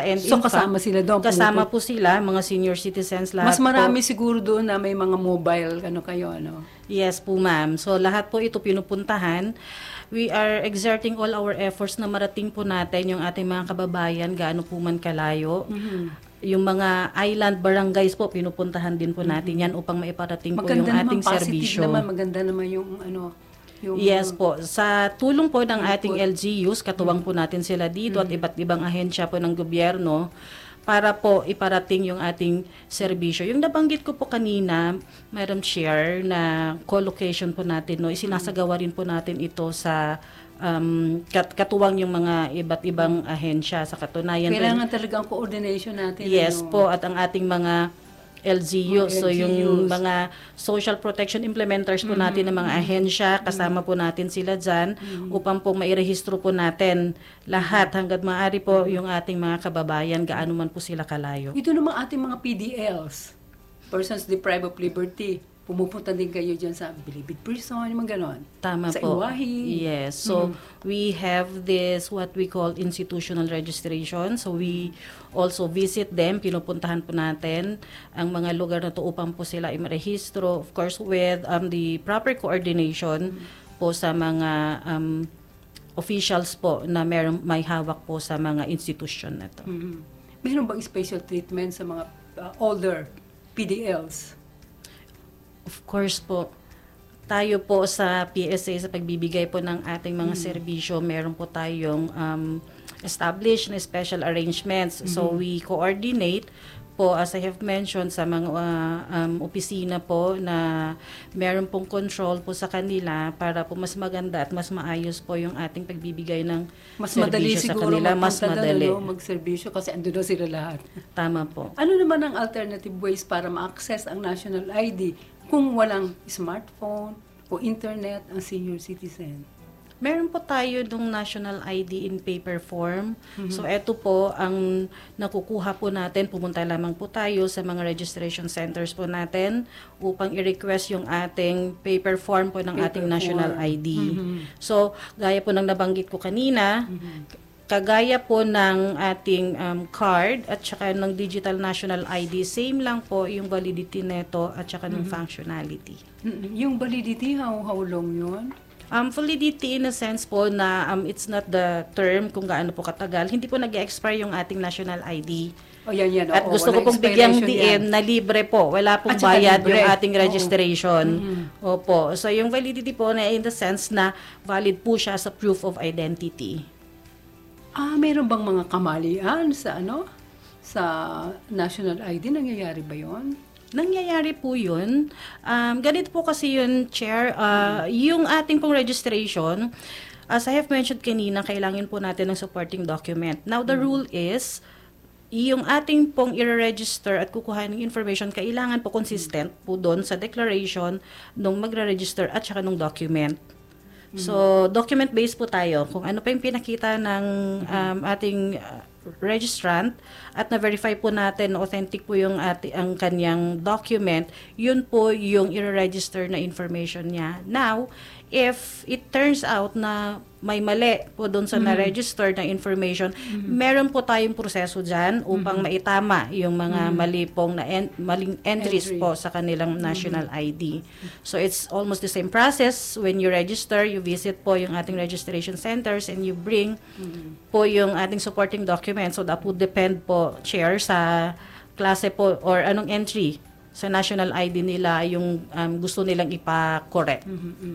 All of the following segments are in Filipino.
And So in fact, kasama sila doon? kasama po sila, mga senior citizens, lahat Mas marami po. siguro doon na may mga mobile, kayo, ano? Yes po, ma'am. So lahat po ito pinupuntahan. We are exerting all our efforts na marating po natin yung ating mga kababayan gaano po man kalayo. Yung mga island barangays po, pinupuntahan din po natin yan upang maiparating po yung ating serbisyo. Maganda naman yung ano. Yes po. Sa tulong po ng ating LGUs, katuwang po natin sila dito at iba't ibang ahensya po ng gobyerno para po iparating yung ating serbisyo. Yung nabanggit ko po kanina, Madam Chair, na co-location po natin, no, isinasagawa rin po natin ito sa katuwang yung mga iba't ibang ahensya sa katunayan. Kailangan talaga ang coordination natin. Yes po, at ang ating mga LGU. So yung mga social protection implementers po natin ng mga ahensya, kasama po natin sila dyan upang po mairehistro po natin lahat hanggat maaari po yung ating mga kababayan, gaano man po sila kalayo. Ito naman ating mga PDLs, Persons Deprived of Liberty. Pumupunta din kayo dyan sa Bilibid Prison, yung mga ganon. Tama sa po. Iwahi. Yes. So, we have this, what we call institutional registration. So, we also visit them. Pinupuntahan po natin ang mga lugar na to upang po sila i-rehistro. Of course, with the proper coordination po sa mga officials po na may hawak po sa mga institution na to. Meron bang special treatment sa mga older PDLs? Of course po, tayo po sa PSA sa pagbibigay po ng ating mga serbisyo, meron po tayong established na special arrangements. So we coordinate po, as I have mentioned, sa mga opisina po na meron pong control po sa kanila para po mas maganda at mas maayos po yung ating pagbibigay ng mas madali serbisyo sa siguro kanila. Mas madali. Magserbisyo kasi ando na sila lahat. Tama po. Ano naman ang alternative ways para ma-access ang national ID kung walang smartphone o internet ang senior citizen? Meron po tayo ng national ID in paper form. So, eto po ang nakukuha po natin. Pumunta lamang po tayo sa mga registration centers po natin upang i-request yung ating paper form po ng ating national ID. So, gaya po ng nabanggit ko kanina, kagaya po ng ating card at saka ng digital national ID, same lang po yung validity neto at saka ng functionality. Yung validity, how long yun? Validity in a sense po na it's not the term kung gaano po katagal. Hindi po nag-expire yung ating national ID. Yan. At gusto ko pong bigyang diin na libre po. Wala pong bayad yung ating registration. Opo. So yung validity po na in the sense na valid po siya sa proof of identity. Meron bang mga kamalian sa sa national ID? Nangyayari ba yon? Nangyayari po yun. Ganito po kasi yun, Chair. Yung ating pong registration, as I have mentioned kanina, kailangan po natin ng supporting document. Now, the rule is, yung ating pong i-register at kukuha ng information, kailangan po consistent po doon sa declaration nung magre-register at saka nung document. So, document-based po tayo. Kung ano pa yung pinakita ng ating registrant at na-verify po natin na authentic po yung ang kanyang document, yun po yung i-register na information niya. Now, if it turns out na may mali po doon sa na-register na information, meron po tayong proseso dyan upang maitama yung mga mali pong maling entries po sa kanilang national ID. So, it's almost the same process. When you register, you visit po yung ating registration centers and you bring po yung ating supporting document. So, that would depend po, Chair, sa klase po or anong entry sa national ID nila yung gusto nilang ipa-correct.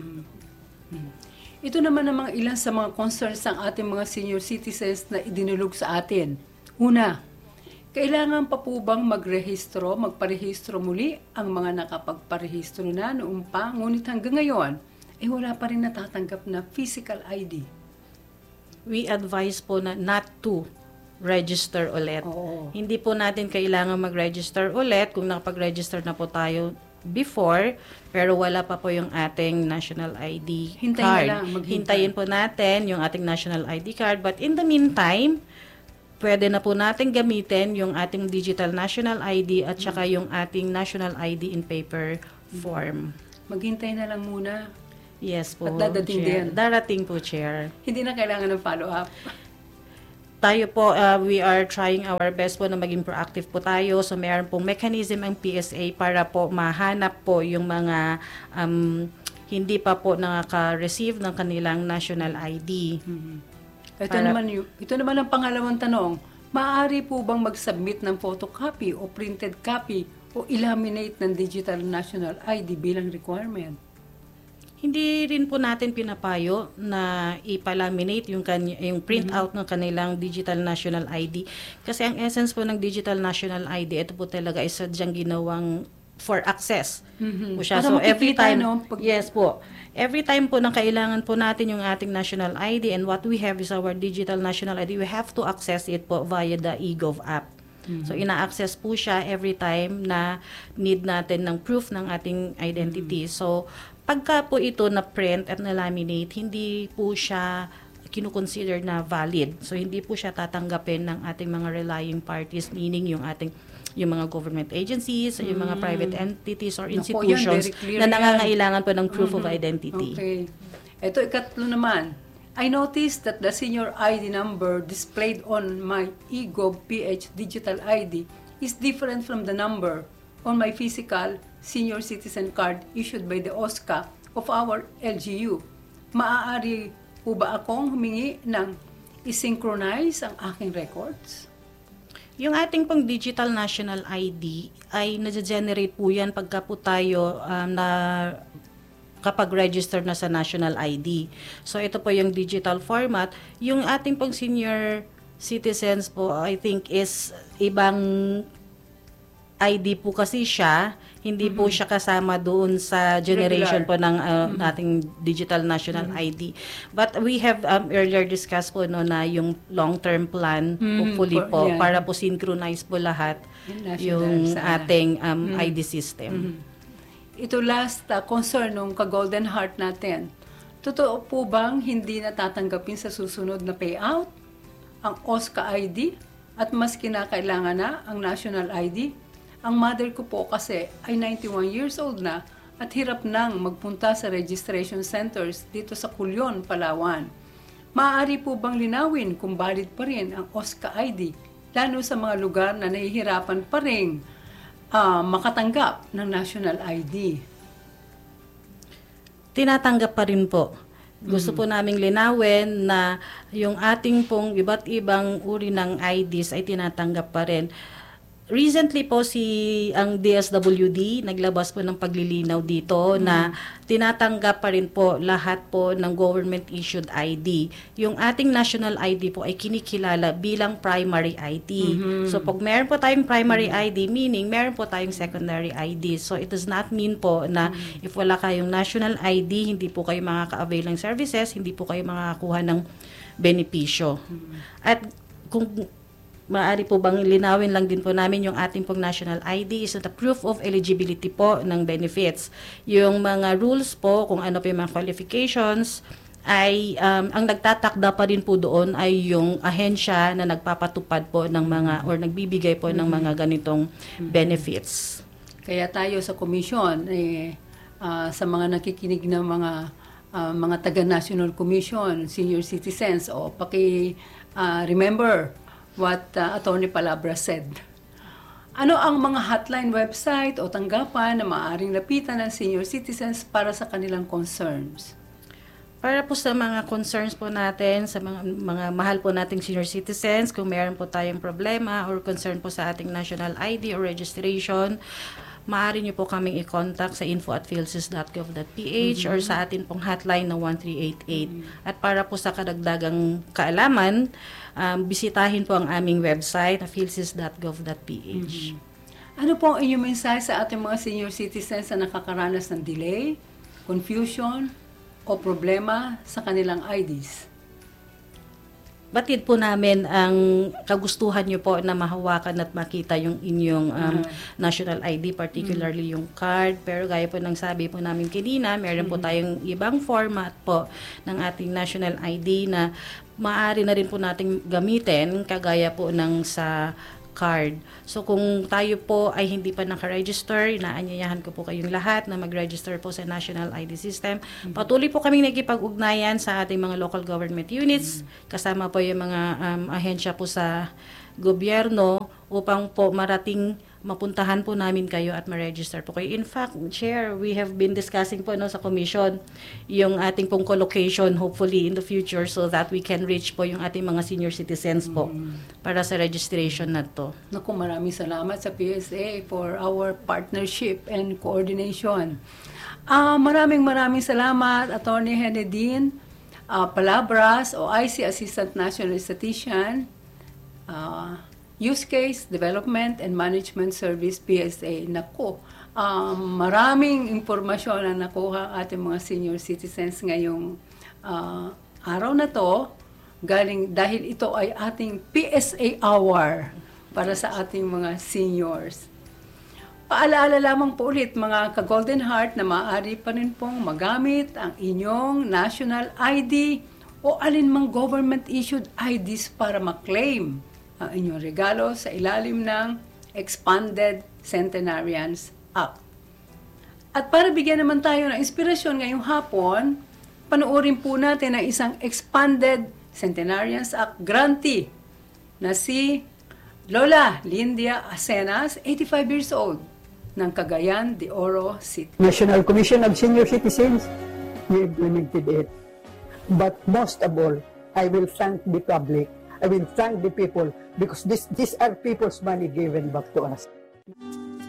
Ito naman ang mga ilan sa mga concerns ng ating mga senior citizens na idinulog sa atin. Una, kailangan pa po bang magparehistro muli ang mga nakapagparehistro na noong pa, ngunit hanggang ngayon, wala pa rin natatanggap na physical ID. We advise po na not to register ulit. Oo. Hindi po natin kailangan mag-register ulit kung nakapag-register na po tayo before, pero wala pa po yung ating national ID card. Hintayin po natin yung ating national ID card. But in the meantime, pwede na po natin gamitin yung ating digital national ID at saka yung ating national ID in paper form. Maghintay na lang muna. Yes po. At dadating Chair. din. Darating po, Chair. Hindi na kailangan ng follow-up. tayo po, we are trying our best po na maging proactive po tayo. So, meron pong mechanism ang PSA para po mahanap po yung mga hindi pa po nakaka-receive ng kanilang national ID. Ito naman ang pangalawang tanong. Maaari po bang mag-submit ng photocopy o printed copy o ilaminate ng digital national ID bilang requirement? Hindi rin po natin pinapayo na ipalaminate yung printout ng kanilang digital national ID. Kasi ang essence po ng digital national ID, ito po talaga is sadyang ginawang for access. Po siya. Para So every makikita, time, no? yes po, every time po na kailangan po natin yung ating national ID, and what we have is our digital national ID, we have to access it po via the eGov app. So ina-access po siya every time na need natin ng proof ng ating identity. So pagka po ito na print at na laminate, hindi po siya kinukonsider na valid. So hindi po siya tatanggapin ng ating mga relying parties, meaning yung mga government agencies, yung mga private entities or institutions na nangangailangan po ng proof of identity. Okay. Ito, ikatlo naman. I noticed that the senior ID number displayed on my eGov PH digital ID is different from the number on my physical senior citizen card issued by the OSCA of our LGU. Maaari po ba akong humingi ng i-synchronize ang aking records? Yung ating pong digital national ID ay na-generate po yan pagka po tayo kapag register na sa national ID. So ito po yung digital format. Yung ating pong senior citizens po, I think is ibang ID po kasi siya, hindi po siya kasama doon sa generation po ng ating digital national ID. But we have earlier discussed po no, na yung long-term plan, hopefully po, para po synchronize po lahat yung ating ID system. Ito last concern ng ka-Golden Heart natin. Totoo po bang hindi natatanggapin sa susunod na payout ang OSCA ID at mas kinakailangan na ang national ID? Ang mother ko po kasi ay 91 years old na at hirap nang magpunta sa registration centers dito sa Culyon, Palawan. Maaari po bang linawin kung valid pa rin ang OSCA ID, lalo sa mga lugar na nahihirapan pa rin makatanggap ng national ID? Tinatanggap pa rin po. Gusto po naming linawin na yung ating pong iba't ibang uri ng IDs ay tinatanggap pa rin. Recently po ang DSWD naglabas po ng paglilinaw dito na tinatanggap pa rin po lahat po ng government issued ID. Yung ating national ID po ay kinikilala bilang primary ID. So pag meron po tayong primary ID, meaning meron po tayong secondary ID. So it does not mean po na if wala kayong national ID, hindi po kayo makaka-avail ng services, hindi po kayo makakakuha ng benepisyo. At kung maaari po bang linawin lang din po namin yung ating pong national ID is the proof of eligibility po ng benefits. Yung mga rules po, kung ano po yung mga qualifications, ay ang nagtatakda pa rin po doon ay yung ahensya na nagpapatupad po ng mga or nagbibigay po ng mga ganitong benefits. Kaya tayo sa commission, sa mga nakikinig ng mga taga-National Commission, senior citizens, remember what Attorney Palabra said. Ano ang mga hotline website o tanggapan na maaaring lapitan ng senior citizens para sa kanilang concerns? Para po sa mga concerns po natin, sa mga mahal po nating senior citizens, kung meron po tayong problema or concern po sa ating national ID or registration, maaari niyo po kaming i-contact sa info@philsys.gov.ph or sa atin pong hotline na 1388. At para po sa kadagdagang kaalaman, bisitahin po ang aming website na philsys.gov.ph. Ano po ang inyong mensahe sa ating mga senior citizens na nakakaranas ng delay, confusion, o problema sa kanilang IDs? Batid po namin ang kagustuhan nyo po na mahawakan at makita yung inyong national ID, particularly yung card. Pero gaya po ng sabi po namin kanina, meron po tayong ibang format po ng ating national ID na maaari na rin po nating gamitin, kagaya po ng sa card. So kung tayo po ay hindi pa nakaregister, inaanyayahan ko po kayong lahat na mag-register po sa National ID System. Patuloy po kaming nakikipag-ugnayan sa ating mga local government units, kasama po yung mga ahensya po sa gobyerno upang po mapuntahan po namin kayo at ma-register po kayo. In fact, Chair, we have been discussing po sa commission yung ating pong collocation hopefully in the future so that we can reach po yung ating mga senior citizens po para sa registration na to. Naku, maraming salamat sa PSA for our partnership and coordination. Maraming salamat, Attorney Henedine Palabras, OIC Assistant National Statistician, Use Case Development and Management Service, PSA. Naku, maraming impormasyon ang nakuha ating mga senior citizens ngayong araw na to, dahil ito ay ating PSA hour para sa ating mga seniors. Paalaala lamang po ulit mga ka-Golden Heart na maaari pa rin pong magamit ang inyong national ID o alinmang government-issued IDs para maklaim ang inyong regalo sa ilalim ng Expanded Centenarians Act. At para bigyan naman tayo ng inspirasyon ngayong hapon, panoorin po natin ang isang Expanded Centenarians Act grantee na si Lola Lindia Acenas, 85 years old, ng Cagayan de Oro City. National Commission of Senior Citizens, we implemented it. But most of all, I will thank the public. I will thank the people because these are people's money given back to us.